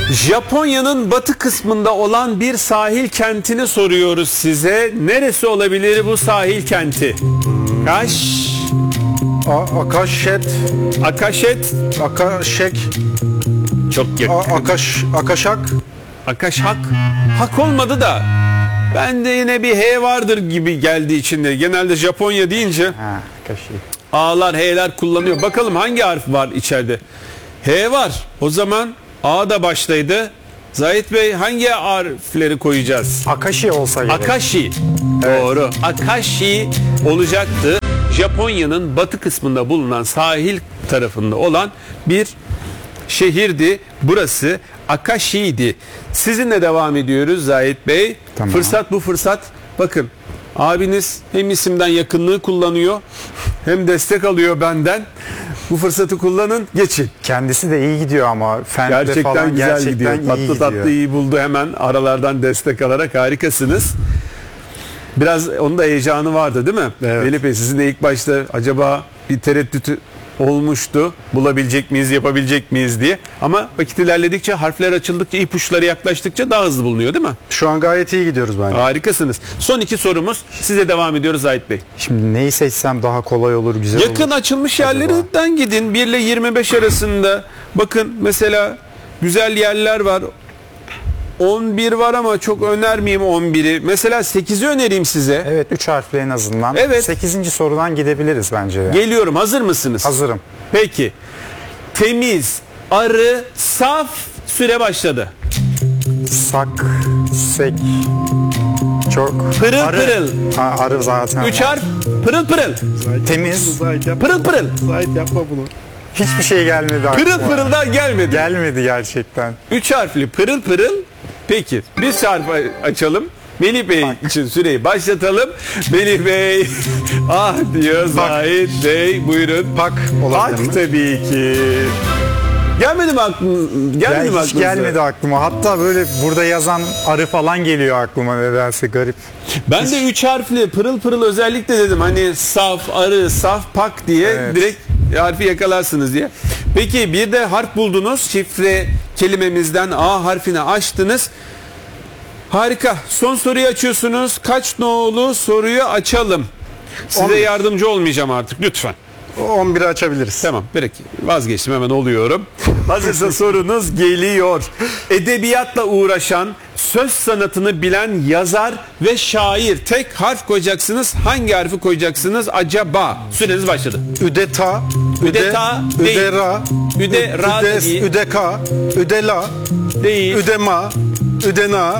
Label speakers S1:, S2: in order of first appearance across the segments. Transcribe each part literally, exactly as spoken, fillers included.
S1: Japonya'nın batı kısmında olan bir sahil kentini soruyoruz size. Neresi olabilir bu sahil kenti? Kaş...
S2: A Akaşet.
S1: Akaşet.
S2: Akaşek.
S1: Çok yakın.
S2: A Akaş. Akaşak.
S1: Akaşak. Hak olmadı da. Ben de yine bir H vardır gibi geldi içinde. Genelde Japonya deyince
S2: Ha,
S1: A'lar, H'ler kullanıyor. Bakalım hangi harf var içeride? H var. O zaman A da baştaydı. Zahit Bey hangi harfleri koyacağız?
S2: Akashi olsa gerek.
S1: Akashi.
S2: Evet.
S1: Doğru. Akashi olacaktı. Japonya'nın batı kısmında bulunan sahil tarafında olan bir şehirdi. Burası Akashi'ydi. Sizinle devam ediyoruz Zahit Bey.
S2: Tamam.
S1: Fırsat bu fırsat. Bakın abiniz hem isimden yakınlığı kullanıyor hem destek alıyor benden. Bu fırsatı kullanın, geçin.
S2: Kendisi de iyi gidiyor ama fende
S1: Gerçekten
S2: falan
S1: güzel
S2: gerçekten
S1: gidiyor.
S2: iyi
S1: Tatlı
S2: gidiyor.
S1: tatlı iyi buldu, hemen aralardan destek alarak harikasınız. Biraz onun da heyecanı vardı değil mi?
S2: Evet.
S1: Melih Bey, sizin de ilk başta acaba bir tereddütü olmuştu. Bulabilecek miyiz, yapabilecek miyiz diye. Ama vakit ilerledikçe, harfler açıldıkça, ipuçları yaklaştıkça daha hızlı bulunuyor değil mi?
S2: Şu an gayet iyi gidiyoruz bence.
S1: Harikasınız. Son iki sorumuz. Size devam ediyoruz Zahit Bey.
S2: Şimdi neyi seçsem daha kolay olur, güzel olur.
S1: Yakın açılmış
S2: Acaba?
S1: yerlerden gidin. bir ile yirmi beş arasında. Bakın mesela güzel yerler var. on bir var ama çok önermeyeyim on biri. Mesela sekizi önereyim size.
S2: Evet, üç harfli en azından.
S1: Evet.
S2: sekizinci sorudan gidebiliriz bence. Ya.
S1: Geliyorum. Hazır mısınız?
S2: Hazırım.
S1: Peki. Temiz, arı, saf, süre başladı.
S2: Sak, sek, çok.
S1: Pırıl
S2: arı.
S1: pırıl.
S2: Ha, arı zaten.
S1: Üç
S2: var.
S1: harf. Pırıl pırıl.
S2: Temiz.
S1: Pırıl pırıl.
S2: Zahit yapma bunu. Hiçbir şey gelmedi aklıma.
S1: Pırıl pırıldan gelmedi.
S2: Gelmedi gerçekten.
S1: Üç harfli pırıl pırıl. Peki. Bir harf açalım. Melih Bey için süreyi başlatalım. Melih Bey ah diyor Zahit Bey, buyurun.
S2: Pak olabilir mi?
S1: Pak tabii ki. Gelmedi mi aklınıza? Gelmedi mi
S2: Ya hiç
S1: aklınıza?
S2: gelmedi aklıma. Hatta böyle burada yazan arı falan geliyor aklıma, nedense garip.
S1: Ben de üç harfli pırıl pırıl özellikle dedim. Hani saf, arı, saf, pak diye
S2: Evet.
S1: direkt harfi yakalarsınız diye. Peki bir de harf buldunuz. Şifre kelimemizden A harfini açtınız. Harika. Son soruyu açıyorsunuz. Kaç nolu soruyu açalım? Size
S2: on bir.
S1: yardımcı olmayacağım artık lütfen.
S2: on biri açabiliriz.
S1: Tamam, peki. Vazgeçtim, hemen oluyorum. Hazırsa sorunuz geliyor. Edebiyatla uğraşan, söz sanatını bilen yazar ve şair. Tek harf koyacaksınız. Hangi harfi koyacaksınız acaba? Süreniz başladı.
S2: Üdeta,
S1: Üdeta
S2: üde,
S1: değil.
S2: üdera,
S1: Üdera
S2: üdes,
S1: değil.
S2: üdeka, üdela,
S1: Değil.
S2: üdema, üdena,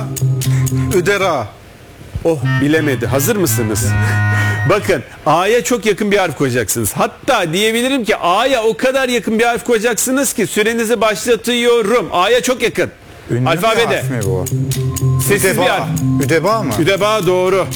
S2: üdera.
S1: Oh, bilemedi. Hazır mısınız? Bakın, A'ya çok yakın bir harf koyacaksınız. Hatta diyebilirim ki A'ya o kadar yakın bir harf koyacaksınız ki sürenizi başlatıyorum. A'ya çok yakın.
S2: Ünlü
S1: Alfabede.
S2: bir harf mi bu?
S1: Sessiz bir harf.
S2: Üdeba. Üdeba mı?
S1: Üdeba doğru.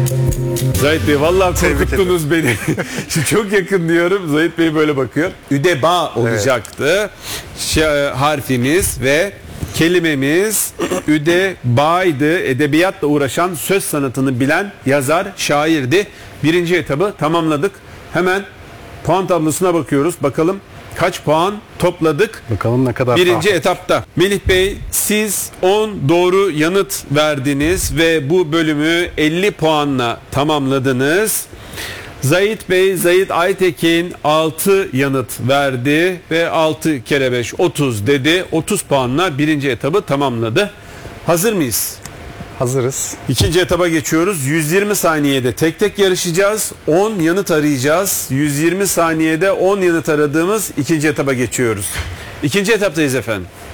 S1: Zahit Bey vallahi
S2: Tebrik
S1: korkuttunuz beni. Şimdi çok yakın diyorum. Zahit Bey böyle bakıyor. Üdeba olacaktı. Ş- harfimiz ve kelimemiz üdeba'ydı. Edebiyatla uğraşan, söz sanatını bilen yazar, şairdi. Birinci etabı tamamladık. Hemen puan tablosuna bakıyoruz. Bakalım kaç puan topladık?
S2: Bakalım ne kadar.
S1: Birinci
S2: fark.
S1: etapta. Melih Bey, siz on doğru yanıt verdiniz ve bu bölümü elli puanla tamamladınız. Zahit Bey, Zahit Aytekin altı yanıt verdi ve altı kere beş otuz dedi. otuz puanla birinci etabı tamamladı. Hazır mıyız?
S2: Hazırız.
S1: İkinci etaba geçiyoruz. yüz yirmi saniyede tek tek yarışacağız. on yanıt arayacağız. yüz yirmi saniyede on yanıt aradığımız ikinci etaba geçiyoruz. İkinci etaptayız efendim.